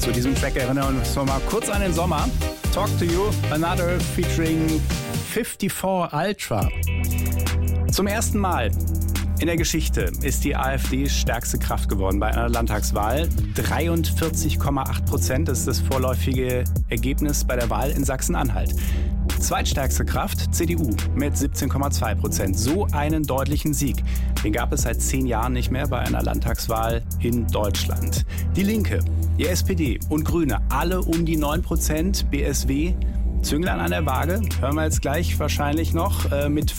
Zu diesem Track erinnern wir uns nochmal kurz an den Sommer. Talk to You, Another featuring 54 Ultra. Zum ersten Mal in der Geschichte ist die AfD stärkste Kraft geworden bei einer Landtagswahl. 43,8%, das ist das vorläufige Ergebnis bei der Wahl in Sachsen-Anhalt. Zweitstärkste Kraft, CDU, mit 17,2%. So einen deutlichen Sieg. Den gab es seit 10 Jahren nicht mehr bei einer Landtagswahl in Deutschland. Die Linke, die SPD und Grüne, alle um die 9%. BSW, Zünglein an der Waage, hören wir jetzt gleich wahrscheinlich noch, mit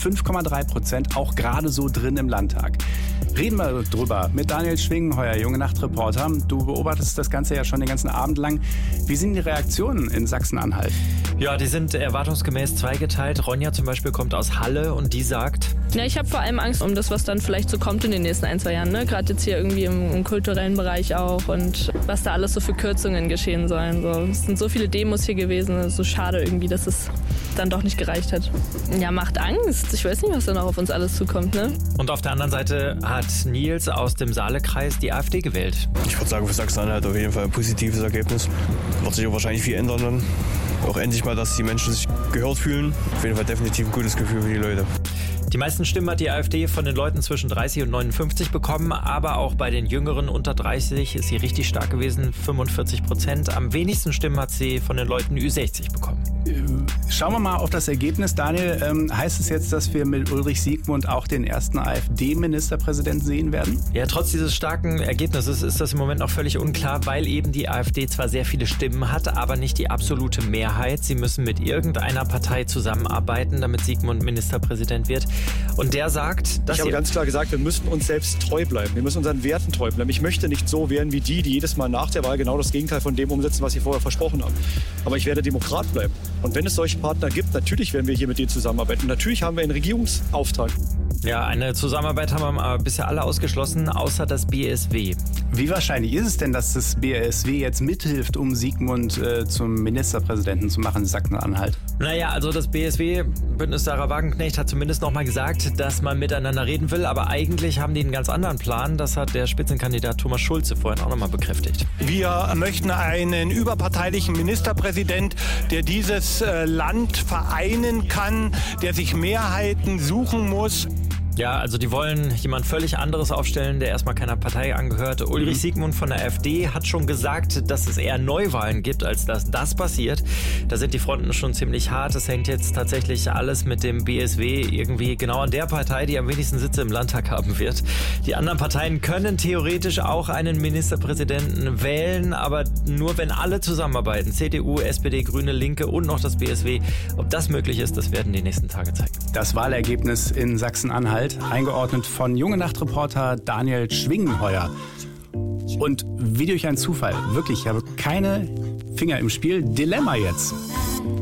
5,3%, auch gerade so drin im Landtag. Reden wir drüber mit Daniel Schwingenheuer, Junge Nacht-Reporter. Du beobachtest das Ganze ja schon den ganzen Abend lang. Wie sind die Reaktionen in Sachsen-Anhalt? Ja, die sind erwartungsgemäß zweigeteilt. Ronja zum Beispiel kommt aus Halle und die sagt... Ja, ich habe vor allem Angst um das, was dann vielleicht so kommt in den nächsten 1-2 Jahren. Ne? Gerade jetzt hier irgendwie im kulturellen Bereich auch und was da alles so für Kürzungen geschehen sollen. So, es sind so viele Demos hier gewesen. Es ist so schade irgendwie, dass es dann doch nicht gereicht hat. Ja, macht Angst. Ich weiß nicht, was da noch auf uns alles zukommt. Ne? Und auf der anderen Seite hat Nils aus dem Saalekreis die AfD gewählt. Ich würde sagen, für Sachsen-Anhalt auf jeden Fall ein positives Ergebnis. Wird sich auch wahrscheinlich viel ändern dann. Auch endlich mal, dass die Menschen sich gehört fühlen. Auf jeden Fall definitiv ein gutes Gefühl für die Leute. Die meisten Stimmen hat die AfD von den Leuten zwischen 30 und 59 bekommen, aber auch bei den Jüngeren unter 30 ist sie richtig stark gewesen, 45%. Am wenigsten Stimmen hat sie von den Leuten Ü60 bekommen. Schauen wir mal auf das Ergebnis. Daniel, heißt es jetzt, dass wir mit Ulrich Siegmund auch den ersten AfD-Ministerpräsidenten sehen werden? Ja, trotz dieses starken Ergebnisses ist das im Moment noch völlig unklar, weil eben die AfD zwar sehr viele Stimmen hat, aber nicht die absolute Mehrheit. Sie müssen mit irgendeiner Partei zusammenarbeiten, damit Siegmund Ministerpräsident wird. Und der sagt, dass ich habe ganz klar gesagt, wir müssen uns selbst treu bleiben. Wir müssen unseren Werten treu bleiben. Ich möchte nicht so werden wie die jedes Mal nach der Wahl genau das Gegenteil von dem umsetzen, was sie vorher versprochen haben. Aber ich werde Demokrat bleiben. Und wenn es solche Partner gibt, natürlich werden wir hier mit denen zusammenarbeiten. Und natürlich haben wir einen Regierungsauftrag. Ja, eine Zusammenarbeit haben wir aber bisher alle ausgeschlossen, außer das BSW. Wie wahrscheinlich ist es denn, dass das BSW jetzt mithilft, um Siegmund zum Ministerpräsidenten zu machen in Sachsen-Anhalt? Naja, also das BSW, Bündnis Sarah Wagenknecht, hat zumindest noch mal gesagt, dass man miteinander reden will. Aber eigentlich haben die einen ganz anderen Plan. Das hat der Spitzenkandidat Thomas Schulze vorhin auch noch mal bekräftigt. Wir möchten einen überparteilichen Ministerpräsident, der dieses Land vereinen kann, der sich Mehrheiten suchen muss. Ja, also die wollen jemand völlig anderes aufstellen, der erstmal keiner Partei angehört. Ulrich Siegmund von der AfD hat schon gesagt, dass es eher Neuwahlen gibt, als dass das passiert. Da sind die Fronten schon ziemlich hart. Es hängt jetzt tatsächlich alles mit dem BSW irgendwie genau an der Partei, die am wenigsten Sitze im Landtag haben wird. Die anderen Parteien können theoretisch auch einen Ministerpräsidenten wählen, aber nur wenn alle zusammenarbeiten. CDU, SPD, Grüne, Linke und noch das BSW. Ob das möglich ist, das werden die nächsten Tage zeigen. Das Wahlergebnis in Sachsen-Anhalt, eingeordnet von Junge Nacht-Reporter Daniel Schwingenheuer. Und wie durch einen Zufall, wirklich, ich habe keine Finger im Spiel, Dilemma jetzt.